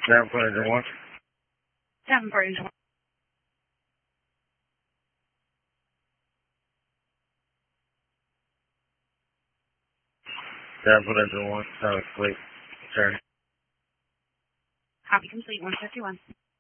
Davenport engine 1. Davenport engine 1. Davenport engine 1. Complete. Turn. Copy complete 151.